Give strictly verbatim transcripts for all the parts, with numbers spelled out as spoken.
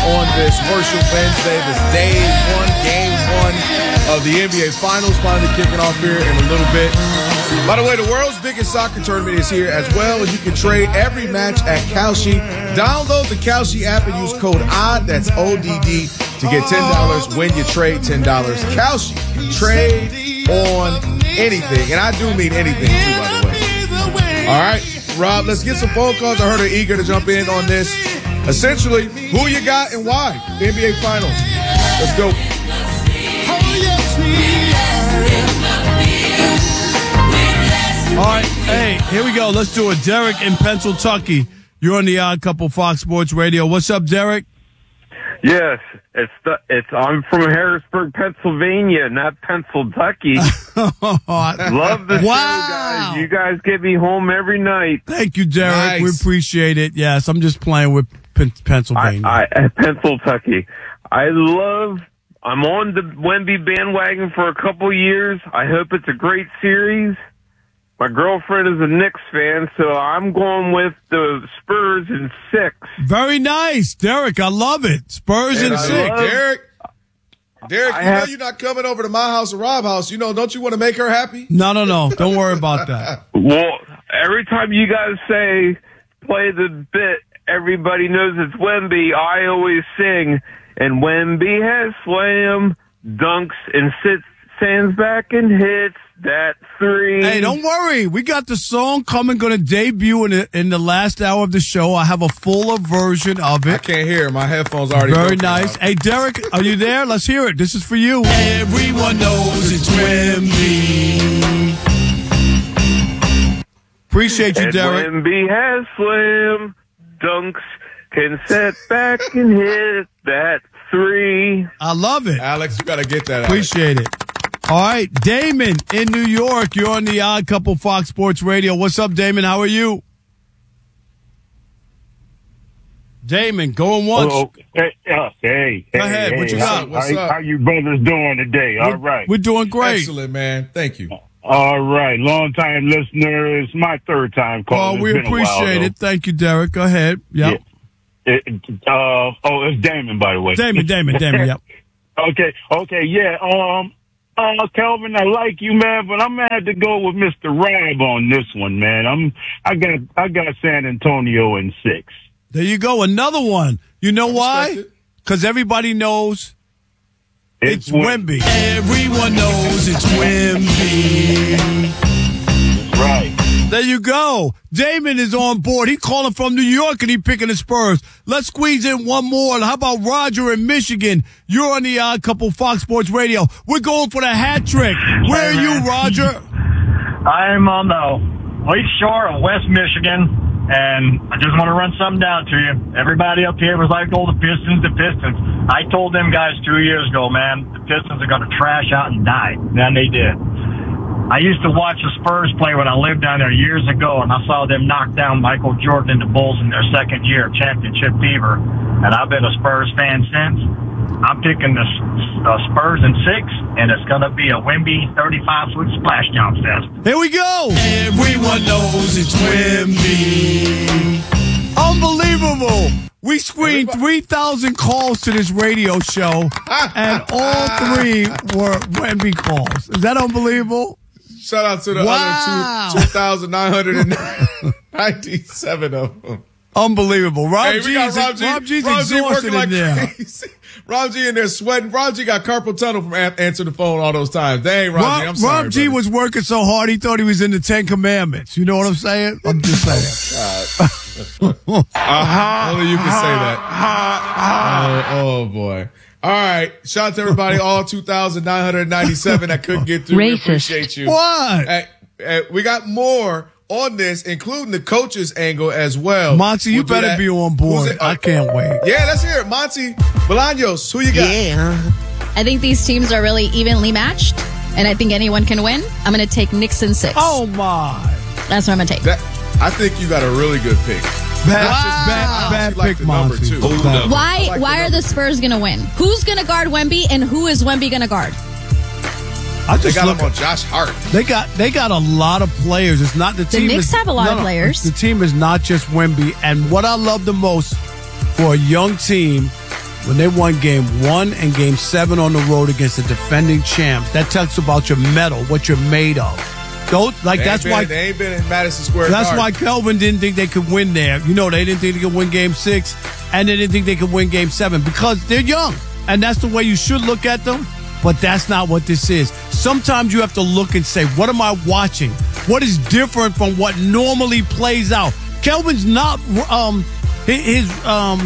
on this Worship Wednesday, this day one, game one of the N B A Finals, finally kicking off here in a little bit. By the way, the world's biggest soccer tournament is here as well, and you can trade every match at Kalshi. Download the Kalshi app and use code O D D, that's O D D, to get ten dollars when you trade ten dollars. Kalshi, trade on anything, and I do mean anything too, by the way. All right, Rob, let's get some phone calls. I heard her eager to jump in on this. Essentially, who you got and why? The N B A Finals. Let's go. All right, hey, here we go. Let's do it. Derek in Pennsylvania. You're on the Odd Couple Fox Sports Radio. What's up, Derek? Yes, it's the, it's. I'm from Harrisburg, Pennsylvania, not Pennsylvania. Love the wow. show, guys. You guys get me home every night. Thank you, Derek. Nice. We appreciate it. Yes, I'm just playing with P- Pennsylvania. I, I, Pennsylvania. I love. I'm on the Wemby bandwagon for a couple years. I hope it's a great series. My girlfriend is a Knicks fan, so I'm going with the Spurs in six. Very nice, Derek. I love it. Spurs in six. Love, Derek, Derek, I you have, know you're not coming over to my house or Rob's house. You know, don't you want to make her happy? No, no, no. Don't worry about that. Well, every time you guys say play the bit, everybody knows it's Wemby. I always sing, and Wemby has slam, dunks, and sits, stands back and hits that three. Hey, don't worry. We got the song coming, going to debut in the, in the last hour of the show. I have a fuller version of I it. can't hear. My headphones already Very broken nice. out. Hey, Derek, are you there? Let's hear it. This is for you. Everyone knows it's Wemby. Appreciate you, And Derek. Wemby has slam, dunks, can set back and hit that three. I love it. Alex, you got to get that out. Appreciate it. All right, Damon in New York. You're on the Odd Couple Fox Sports Radio. What's up, Damon? How are you? Damon, going once. Oh, hey, uh, hey, Go hey, ahead. hey, What you how, got? What's how, up? how you brothers doing today? All We're- right. We're doing great. Excellent, man. Thank you. All right. Long time listener. It's my third time calling. Oh, we It's been a while, appreciate though. it. Thank you, Derek. Go ahead. Yep. It, it, uh, oh, it's Damon, by the way. Damon, Damon, Damon, yep. Okay, okay, yeah. Um, uh, Kelvin, I like you, man, but I'm gonna have to go with Mister Rab on this one, man. I'm, I got, I got San Antonio in six. There you go. Another one. You know why? respect it. Because everybody knows it's, It's Wemby. Everyone knows it's Wemby. Right. There you go. Damon is on board. He calling from New York and he picking the Spurs. Let's squeeze in one more. How about Roger in Michigan? You're on the Odd Couple Fox Sports Radio. We're going for the hat trick. Where are you, Roger? I'm on the Lake Shore of West Michigan, and I just want to run something down to you. Everybody up here was like, oh, the Pistons, the Pistons. I told them guys two years ago, man, the Pistons are going to trash out and die. And they did. I used to watch the Spurs play when I lived down there years ago, and I saw them knock down Michael Jordan and the Bulls in their second year of championship fever. And I've been a Spurs fan since. I'm picking the uh, Spurs in six, and it's going to be a Wemby thirty-five foot splashdown fest. Here we go. Everyone knows it's Wemby. Unbelievable. We screened three thousand calls to this radio show, and all three were Wemby calls. Is that unbelievable? Shout out to the Wow. other two, two thousand nine hundred ninety-seven of them. Unbelievable. Rob Hey, we got G's, Rob G. Rob G's Rob G exhausted working like in there. crazy. Rob G in there sweating. Rob G got carpal tunnel from an- answering the phone all those times. Dang, Rob, Rob, G, I'm sorry, Rob G brother. was working so hard he thought he was in the Ten Commandments. You know what I'm saying? I'm just saying. Only you can say that. Oh, oh, boy. All right. Shout out to everybody, all two thousand nine hundred ninety-seven that couldn't get through. We Racist. appreciate you. What? Hey, hey, we got more on this, including the coach's angle as well. Monty, you We'll do better that. be on Who's board. it? I can't wait. Yeah, let's hear it. Monty Bolaños, who you got? Yeah. I think these teams are really evenly matched, and I think anyone can win. I'm going to take Knicks in six. Oh, my. That's what I'm going to take. That, I think you got a really good pick. Bad, Not just bad, bad you like pick, the number, Monty. too. Bad. Why I like Why the are the Spurs going to win? Who's going to guard Wemby, and who is Wemby going to guard? I They just got look him on Josh Hart. They got they got a lot of players. It's not the The team. Knicks is, have a lot no, of no, players. The team is not just Wemby. And what I love the most for a young team when they won game one and game seven on the road against the defending champs, that tells about your mettle, what you're made of. Don't, like They that's ain't why been, they ain't been in Madison Square that's Garden. why Kelvin didn't think they could win there. You know, they didn't think they could win game six, and they didn't think they could win game seven because they're young. And that's the way you should look at them. But that's not what this is. Sometimes you have to look and say, what am I watching? What is different from what normally plays out? Kelvin's not, um, his, um,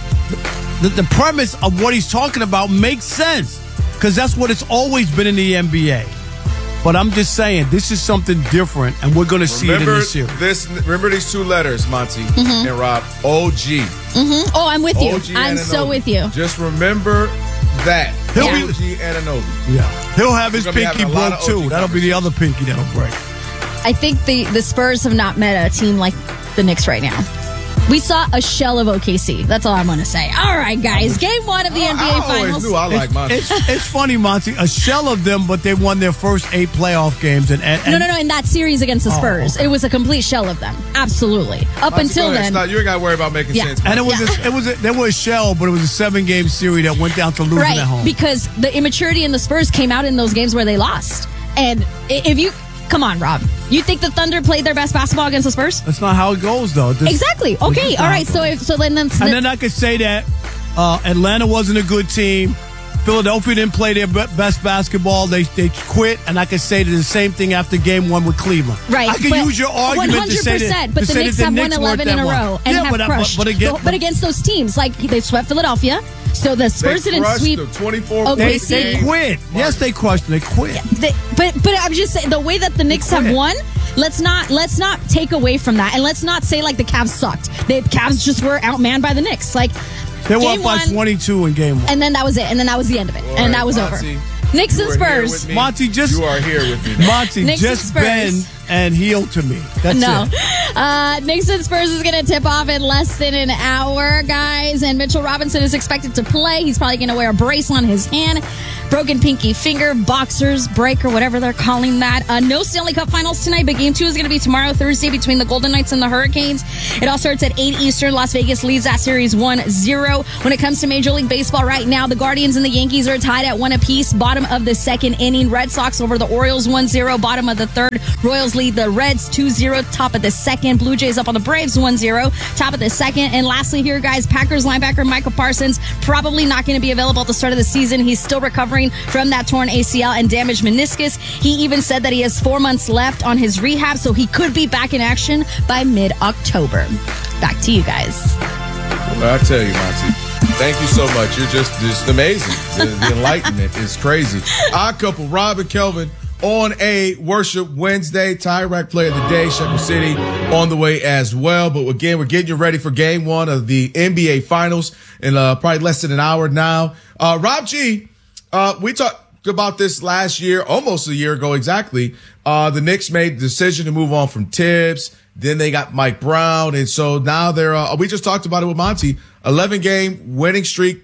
the, the premise of what he's talking about makes sense because that's what it's always been in the N B A. But I'm just saying, this is something different, and we're going to see it in Remember this series. this. Remember these two letters, Monty Mm-hmm. and Rob. O G. Mm-hmm. Oh, I'm with you. O G I'm Anunoby. so with you. Just remember that. He'll Yeah. be- O G Anunoby. Yeah, he'll have his We're gonna be pinky having a lot broke of O G too. That'll be the other pinky that'll break. I think the, the Spurs have not met a team like the Knicks right now. We saw a shell of O K C. That's all I'm going to say. All right, guys. Game one of the I, N B A I always Finals. knew I like Monty. It's, it's funny, Monty. A shell of them, but they won their first eight playoff games. And, and, No, no, no. In that series against the Oh, Spurs, okay. it was a complete shell of them. Absolutely. Up Monty, until go ahead. then. Stop. You ain't got to worry about making Yeah. sense. and it Monty. was Yeah. a, it was a, there was a shell, but it was a seven game series that went down to losing Right, at home. because the immaturity in the Spurs came out in those games where they lost. And i- if you, come on, Rob, you think the Thunder played their best basketball against the Spurs? That's not how it goes, though. This- Exactly. this Okay. is All not right. how it So goes. if so, then that's and then I could say that uh, Atlanta wasn't a good team. Philadelphia didn't play their be- best basketball. They they quit, and I could say the same thing after game one with Cleveland. Right, I could but use your argument to say that. But to the say Knicks that have the won Knicks eleven weren't in a that row well. and yeah, have but, crushed. But, but again, but, but against those teams, like they swept Philadelphia, so the They Spurs didn't crushed sweep. them. twenty-four Okay, they, points. see. they quit. Yes, they crushed them. They quit. They, but but I'm just saying the way that the Knicks have quit. won. Let's not let's not take away from that, and let's not say like the Cavs sucked. The Cavs just were outmanned by the Knicks. Like They were game up by one, twenty-two in game one. and then that was it, and then that was the end of it, All and right, that was Monty, over. Knicks you and are here Spurs. with me. Monty, just- You are here with me now. Monty, Knicks and just Spurs. bend and heel to me. That's no. it. Uh, Knicks and Spurs is going to tip off in less than an hour, guys. And Mitchell Robinson is expected to play. He's probably going to wear a brace on his hand. Broken pinky finger, boxer's break, or whatever they're calling that. Uh, no Stanley Cup finals tonight, but game two is going to be tomorrow, Thursday, between the Golden Knights and the Hurricanes. It all starts at eight Eastern. Las Vegas leads that series one zero. When it comes to Major League Baseball right now, the Guardians and the Yankees are tied at one apiece. Bottom of the second inning. Red Sox over the Orioles one zero. Bottom of the third. Royals lead the Reds two zero. Top of the second. Blue Jays up on the Braves one zero. Top of the second. And lastly here, guys, Packers linebacker Michael Parsons probably not going to be available at the start of the season. He's still recovering from that torn A C L and damaged meniscus. He even said that he has four months left on his rehab, so he could be back in action by mid-October. Back to you guys. Well, I tell you, Monty, thank you so much. You're just just amazing. The, the enlightenment is crazy. Our couple, Rob and Kelvin, on a Worship Wednesday. Tyrek Player of the Day, Shepherd City on the way as well. But again, we're getting you ready for game one of the N B A Finals in uh, probably less than an hour now. Uh, Rob G, uh, we talked about this last year, almost a year ago exactly. Uh, the Knicks made the decision to move on from Tibbs. Then they got Mike Brown. And so now they're, uh, we just talked about it with Monty, eleven game winning streak.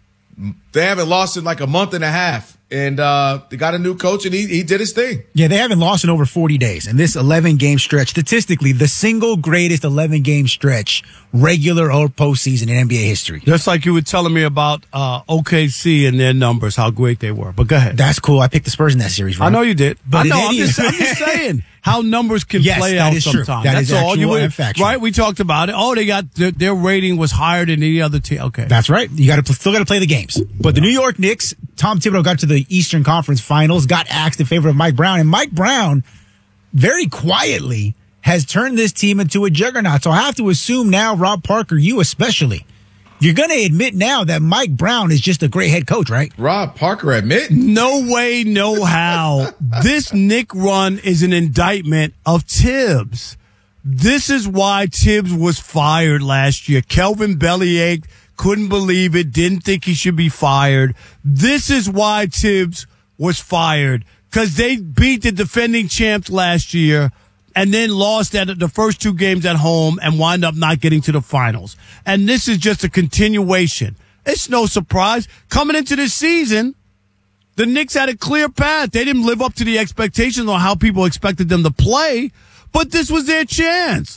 They haven't lost in like a month and a half. And uh, they got a new coach, and he, he did his thing. Yeah, they haven't lost in over forty days. And this eleven game stretch, statistically, the single greatest eleven game stretch, regular or postseason in N B A history. Just like you were telling me about uh, O K C and their numbers, how great they were. But go ahead. That's cool. I picked the Spurs in that series, right? I know you did. But I know. it I'm is- just, I'm just saying how numbers can Yes, play that out is true. sometimes. That That's is all. actual You were, and factual. right? We talked about it. Oh, they got their, their rating was higher than any other team. Okay. That's right. You got to still got to play the games. But the New York Knicks, Tom Thibodeau got to the Eastern Conference Finals, got axed in favor of Mike Brown, and Mike Brown, very quietly, has turned this team into a juggernaut. So I have to assume now, Rob Parker, you especially, you're going to admit now that Mike Brown is just a great head coach, right? Rob Parker admit. No way, no how. This Knick run is an indictment of Tibbs. This is why Tibbs was fired last year. Kelvin Bellyache couldn't believe it, didn't think he should be fired. This is why Tibbs was fired, because they beat the defending champs last year and then lost at the first two games at home and wind up not getting to the finals. And this is just a continuation. It's no surprise. Coming into this season, the Knicks had a clear path. They didn't live up to the expectations on how people expected them to play, but this was their chance.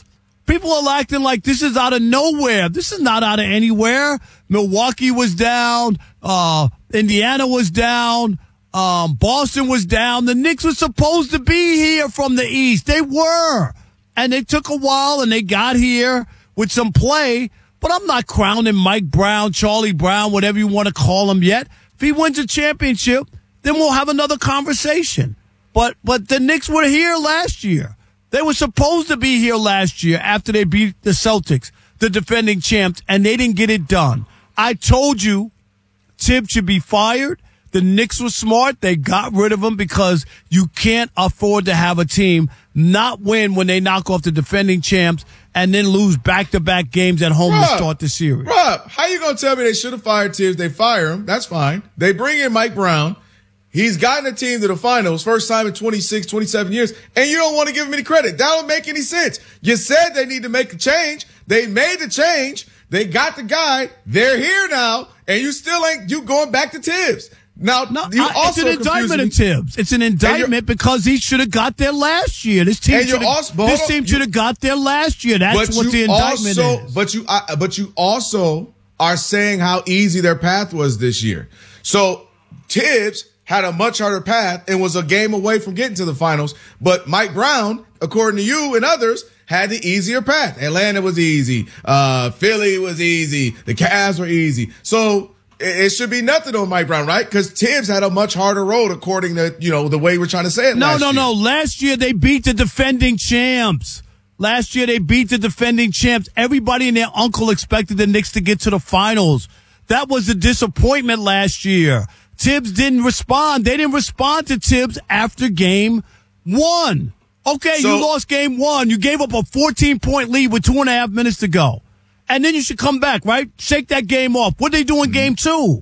People are acting like this is out of nowhere. This is not out of anywhere. Milwaukee was down. Uh, Indiana was down. Um, Boston was down. The Knicks were supposed to be here from the East. They were. And they took a while, and they got here with some play. But I'm not crowning Mike Brown, Charlie Brown, whatever you want to call him yet. If he wins a championship, then we'll have another conversation. But but the Knicks were here last year. They were supposed to be here last year after they beat the Celtics, the defending champs, and they didn't get it done. I told you Tibbs should be fired. The Knicks were smart. They got rid of him because you can't afford to have a team not win when they knock off the defending champs and then lose back-to-back games at home Rob, to start the series. Rob, how you going to tell me they should have fired Tibbs? They fire him. That's fine. They bring in Mike Brown. He's gotten a team to the finals, first time in twenty-six, twenty-seven years, and you don't want to give him any credit. That don't make any sense. You said they need to make a change. They made the change. They got the guy. They're here now, and you still ain't you going back to Tibbs. Now, No, you I- also it's an indictment of Tibbs. It's an indictment because he should have got there last year. This team And you're should also- have but this hold on, team you- should have got there last year. That's what the indictment also, is. But you, uh, but you also are saying how easy their path was this year. So Tibbs had a much harder path and was a game away from getting to the finals. But Mike Brown, according to you and others, had the easier path. Atlanta was easy. Uh, Philly was easy. The Cavs were easy. So it, it should be nothing on Mike Brown, right? Because Tibbs had a much harder road, according to, you know, the way we're trying to say it. No, last no, year. no. Last year they beat the defending champs. Last year they beat the defending champs. Everybody and their uncle expected the Knicks to get to the finals. That was a disappointment last year. Tibbs didn't respond. They didn't respond to Tibbs after game one. Okay, So- you lost game one. You gave up a fourteen-point lead with two and a half minutes to go. And then you should come back, right? Shake that game off. What did they do in game two?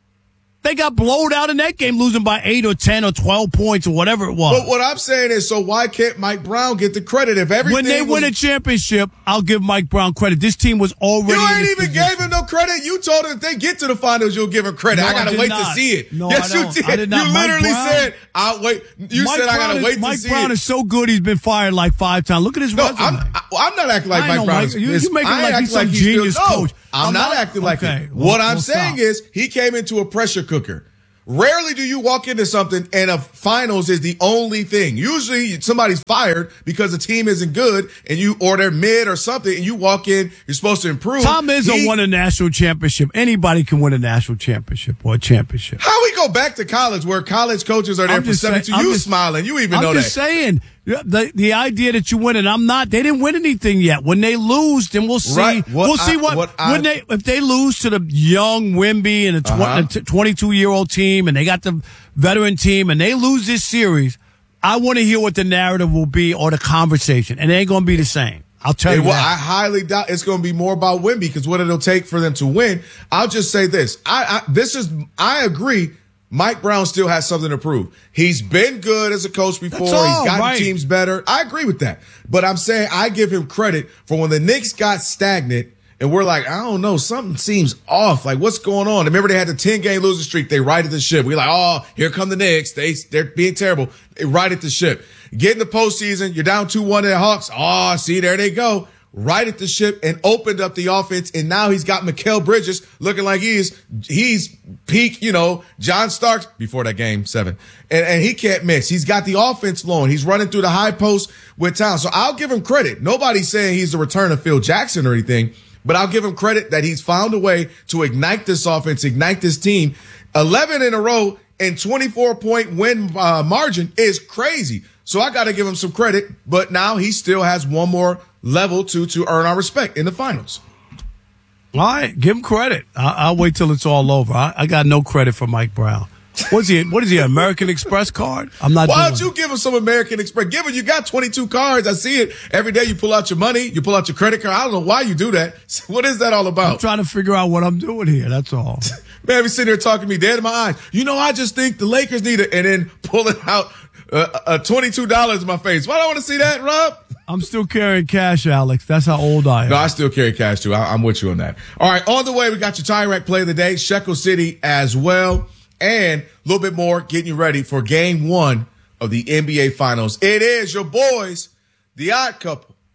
They got blowed out in that game, losing by eight or ten or twelve points or whatever it was. But what I'm saying is, so why can't Mike Brown get the credit if everything When they was, win a championship, I'll give Mike Brown credit. This team was already. You in ain't this even position. gave him no credit. You told him if they get to the finals, you'll give him credit. No, I gotta I did wait not. to see it. No, yes, I you don't. did. I did not. You Mike literally Brown- said, "I'll wait." You Mike said I Brown gotta is- wait Mike to see Brown it. is so good. He's been fired like five times. Look at his No, resume. I'm, I, I'm not acting like I Mike know, Brown Mike. is. You- is- you make him I ain't like acting he's some he's genius still, no, coach. I'm, I'm not, not- acting like okay, it. well, What I'm well, saying stop. is, he came into a pressure cooker. Rarely do you walk into something and a finals is the only thing. Usually somebody's fired because the team isn't good and you or they're mid or something and you walk in, you're supposed to improve. Tom Izzo He- won a national championship. Anybody can win a national championship or a championship. How we go back to college where college coaches are there I'm for just saying- seventy-two? I'm You just- smiling. You even I'm know just that. saying the the idea that you win and I'm not. They didn't win anything yet. When they lose, then we'll see. Right. What We'll see I- what, what I- when they if they lose to the young Wemby and a Uh-huh. twenty-two year old team and they got the veteran team and they lose this series. I want to hear what the narrative will be or the conversation, and it ain't going to be the same. I'll tell Hey, you well, that. I highly doubt it's going to be more about Wemby because what it'll take for them to win. I'll just say this. I, I this is I agree. Mike Brown still has something to prove. He's been good as a coach before. That's all, He's gotten right. teams better. I agree with that. But I'm saying I give him credit for when the Knicks got stagnant and we're like, I don't know, something seems off. Like, what's going on? Remember they had the ten game losing streak. They righted the ship. We're like, oh, here come the Knicks. They, they're being terrible. They righted the ship. Get in the postseason. You're down two one to the Hawks. Oh, see, there they go. Righted the ship and opened up the offense. And now he's got Mikal Bridges looking like he's, he's peak, you know, John Starks before that game seven. And, and he can't miss. He's got the offense flowing. He's running through the high post with talent. So I'll give him credit. Nobody's saying he's the return of Phil Jackson or anything, but I'll give him credit that he's found a way to ignite this offense, ignite this team. eleven in a row and twenty-four point win uh, margin is crazy. So I got to give him some credit, but now he still has one more level to to earn our respect in the finals. All right, give him credit. I, I'll wait till it's all over. I, I got no credit for Mike Brown. What's he? What is he? American Express card? I'm not. Why doing don't you give him some American Express? Give him, you got twenty-two cards. I see it every day. You pull out your money, you pull out your credit card. I don't know why you do that. What is that all I'm about? trying to figure out what I'm doing here. That's all. Man, be sitting there talking to me dead in my eyes. You know, I just think the Lakers need it, and then pulling out uh, uh, twenty-two dollars in my face. Why do I want to see that, Rob? I'm still carrying cash, Alex. That's how old I am. No, I still carry cash too. I, I'm with you on that. All right, on the way, we got your Tire Rack play of the day, Shekel City as well, and a little bit more getting you ready for game one of the N B A Finals. It is your boys, the Odd Couple,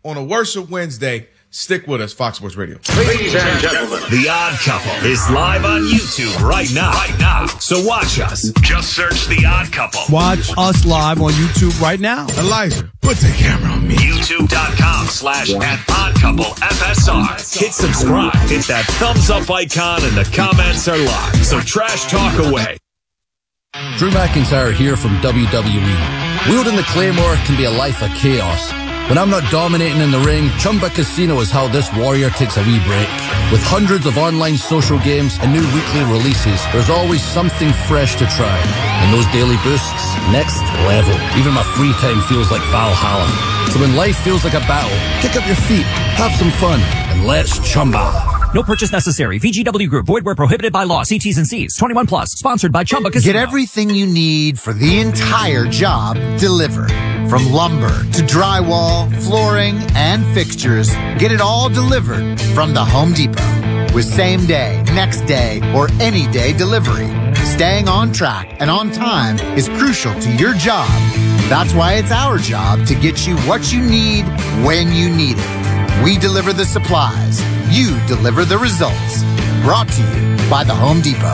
on a Worship Wednesday. Stick with us, Fox Sports Radio. Ladies and gentlemen, The Odd Couple is live on YouTube right now. Right now. So watch us. Just search The Odd Couple. Watch us live on YouTube right now. Elijah, put the camera on me. YouTube.com slash at Odd Couple F S R. Hit subscribe. Hit that thumbs up icon and the comments are live. So trash talk away. Drew McIntyre here from W W E. Wielding the Claymore can be a life of chaos. When I'm not dominating in the ring, Chumba Casino is how this warrior takes a wee break. With hundreds of online social games and new weekly releases, there's always something fresh to try. And those daily boosts, next level. Even my free time feels like Valhalla. So when life feels like a battle, kick up your feet, have some fun, and let's Chumba. No purchase necessary. V G W Group. Void where prohibited by law. See T's and C's. twenty-one plus. Sponsored by Chumba Casino. Get everything you need for the entire job delivered. From lumber to drywall, flooring, and fixtures, get it all delivered from the Home Depot. With same day, next day, or any day delivery. Staying on track and on time is crucial to your job. That's why it's our job to get you what you need when you need it. We deliver the supplies. You deliver the results. Brought to you by the Home Depot.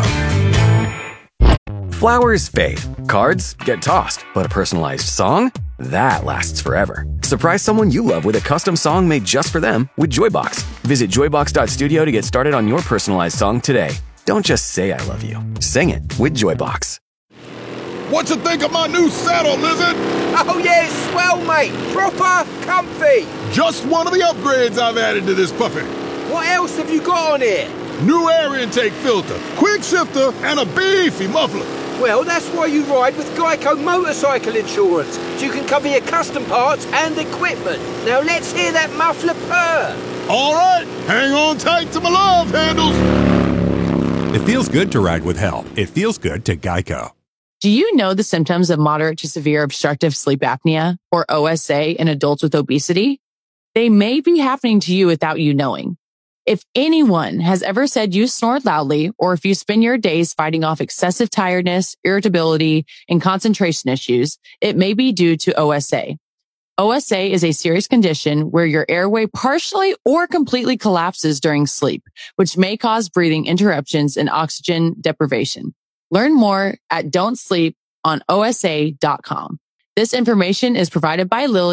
Flowers fade. Cards get tossed. But a personalized song? That lasts forever. Surprise someone you love with a custom song made just for them with Joybox. Visit joybox dot studio to get started on your personalized song today. Don't just say I love you. Sing it with Joybox. What you think of my new saddle, Lizard? Oh yeah, it's swell, mate. Proper comfy. Just one of the upgrades I've added to this puppy. What else have you got on here? New air intake filter, quick shifter, and a beefy muffler. Well, that's why you ride with Geico Motorcycle Insurance, so you can cover your custom parts and equipment. Now let's hear that muffler purr. All right, hang on tight to my love handles. It feels good to ride with help. It feels good to Geico. Do you know the symptoms of moderate to severe obstructive sleep apnea, or O S A, in adults with obesity? They may be happening to you without you knowing. If anyone has ever said you snore loudly, or if you spend your days fighting off excessive tiredness, irritability, and concentration issues, it may be due to O S A. O S A is a serious condition where your airway partially or completely collapses during sleep, which may cause breathing interruptions and oxygen deprivation. Learn more at don't sleep on O S A dot com. This information is provided by Lilly.